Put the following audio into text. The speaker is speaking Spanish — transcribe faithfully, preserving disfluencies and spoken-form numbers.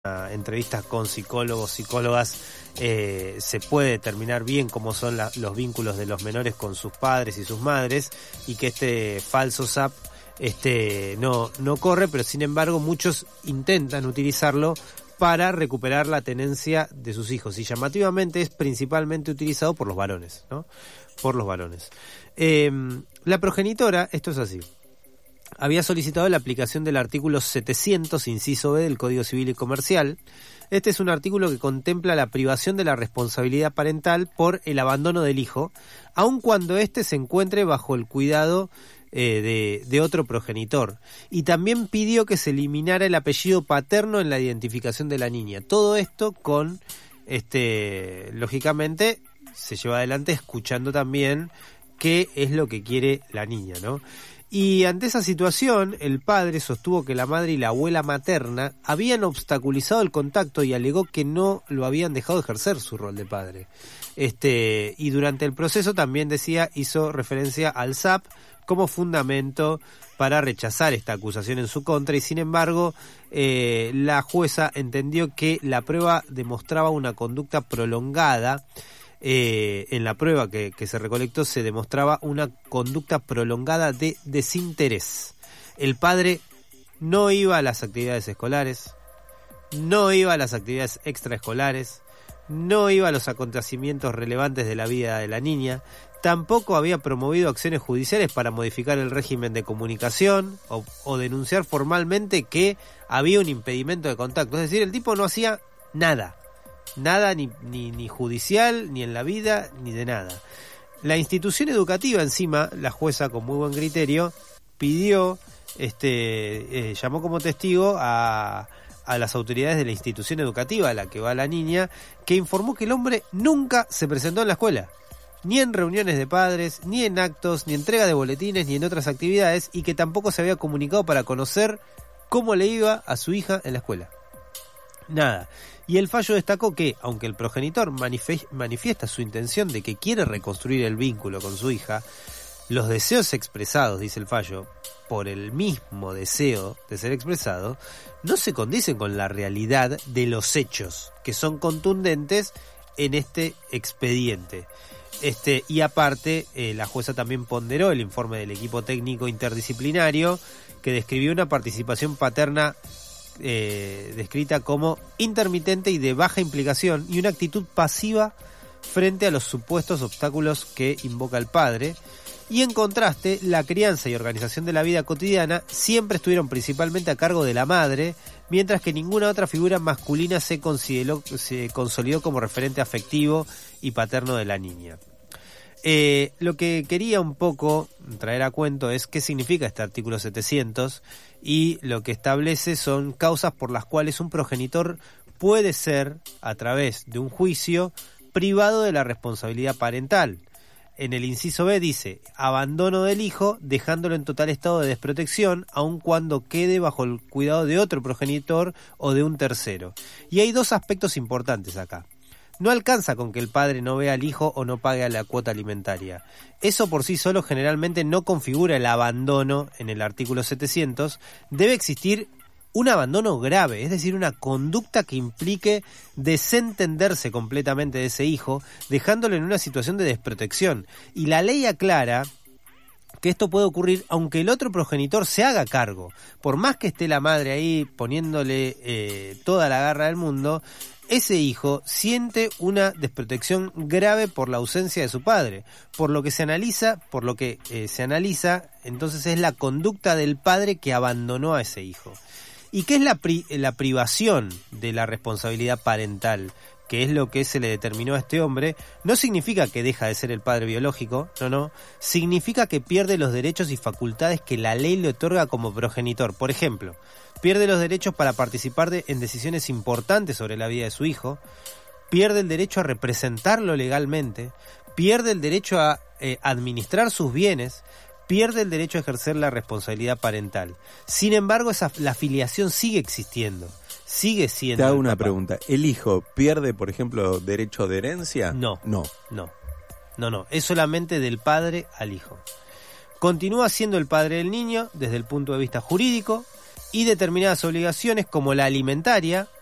entrevistas con psicólogos, psicólogas, eh, se puede determinar bien cómo son la, los vínculos de los menores con sus padres y sus madres, y que este falso S A P este, no, no corre, pero sin embargo muchos intentan utilizarlo para recuperar la tenencia de sus hijos, y llamativamente es principalmente utilizado por los varones, ¿no? Por los varones. Eh, la progenitora, esto es así, había solicitado la aplicación del artículo setecientos, inciso B del Código Civil y Comercial. Este es un artículo que contempla la privación de la responsabilidad parental por el abandono del hijo, aun cuando éste se encuentre bajo el cuidado eh, de, de otro progenitor. Y también pidió que se eliminara el apellido paterno en la identificación de la niña. Todo esto con, este, lógicamente, se lleva adelante escuchando también qué es lo que quiere la niña, ¿no? Y ante esa situación, el padre sostuvo que la madre y la abuela materna habían obstaculizado el contacto y alegó que no lo habían dejado ejercer su rol de padre. Este, y durante el proceso también decía, hizo referencia al S A P como fundamento para rechazar esta acusación en su contra, y sin embargo, eh, la jueza entendió que la prueba demostraba una conducta prolongada. Eh, en la prueba que, que se recolectó se demostraba una conducta prolongada de desinterés. El padre no iba a las actividades escolares, no iba a las actividades extraescolares, no iba a los acontecimientos relevantes de la vida de la niña, tampoco había promovido acciones judiciales para modificar el régimen de comunicación o, o denunciar formalmente que había un impedimento de contacto. Es decir, el tipo no hacía nada. Nada, ni, ni, ni judicial, ni en la vida, ni de nada. La institución educativa, encima, la jueza con muy buen criterio, pidió, este, eh, llamó como testigo a, a las autoridades de la institución educativa a la que va la niña, que informó que el hombre nunca se presentó en la escuela, ni en reuniones de padres, ni en actos, ni entrega de boletines, ni en otras actividades, y que tampoco se había comunicado para conocer cómo le iba a su hija en la escuela. Nada. Y el fallo destacó que, aunque el progenitor manifiesta su intención de que quiere reconstruir el vínculo con su hija, los deseos expresados, dice el fallo, por el mismo deseo de ser expresado, no se condicen con la realidad de los hechos, que son contundentes en este expediente. Este, y aparte, eh, la jueza también ponderó el informe del equipo técnico interdisciplinario, que describió una participación paterna Eh, descrita como intermitente y de baja implicación, y una actitud pasiva frente a los supuestos obstáculos que invoca el padre. Y en contraste, la crianza y organización de la vida cotidiana siempre estuvieron principalmente a cargo de la madre, mientras que ninguna otra figura masculina se consideró, se consolidó como referente afectivo y paterno de la niña. Eh, lo que quería un poco traer a cuento es qué significa este artículo setecientos, y lo que establece son causas por las cuales un progenitor puede ser, a través de un juicio, privado de la responsabilidad parental. En el inciso B dice, abandono del hijo dejándolo en total estado de desprotección, aun cuando quede bajo el cuidado de otro progenitor o de un tercero. Y hay dos aspectos importantes acá. No alcanza con que el padre no vea al hijo o no pague la cuota alimentaria. Eso por sí solo generalmente no configura el abandono en el artículo setecientos. Debe existir un abandono grave, es decir, una conducta que implique desentenderse completamente de ese hijo, dejándolo en una situación de desprotección. Y la ley aclara que esto puede ocurrir aunque el otro progenitor se haga cargo. Por más que esté la madre ahí poniéndole eh, toda la garra del mundo, ese hijo siente una desprotección grave por la ausencia de su padre. Por lo que se analiza, por lo que eh, se analiza, entonces es la conducta del padre que abandonó a ese hijo. ¿Y qué es la, pri- la privación de la responsabilidad parental? Que es lo que se le determinó a este hombre, no significa que deja de ser el padre biológico, no, no, significa que pierde los derechos y facultades que la ley le otorga como progenitor. Por ejemplo, pierde los derechos para participar de, en decisiones importantes sobre la vida de su hijo, pierde el derecho a representarlo legalmente, pierde el derecho a eh, administrar sus bienes, pierde el derecho a ejercer la responsabilidad parental. Sin embargo, esa, la filiación sigue existiendo. Sigue siendo. Te hago una pregunta. ¿El hijo pierde, por ejemplo, derecho de herencia? No. No. No. No, no. Es solamente del padre al hijo. Continúa siendo el padre del niño desde el punto de vista jurídico, y determinadas obligaciones como la alimentaria